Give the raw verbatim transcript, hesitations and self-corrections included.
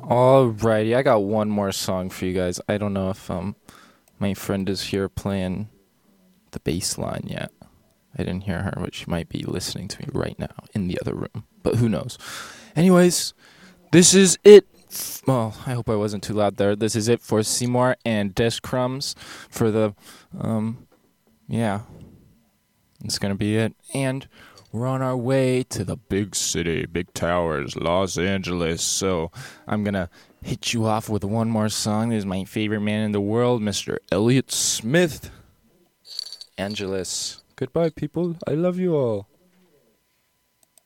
Alrighty, I got one more song for you guys. I don't know if um my friend is here playing the bass line yet. I didn't hear her, but she might be listening to me right now in the other room. But who knows? Anyways, this is it. f- Well, I hope I wasn't too loud there. This is it for Seymour and Desh Crumbs for the um yeah, it's gonna be it. And we're on our way to the big city, big towers, Los Angeles. So I'm gonna hit you off with one more song. This is my favorite man in the world, Mister Elliott Smith. Angeles. Goodbye, people. I love you all.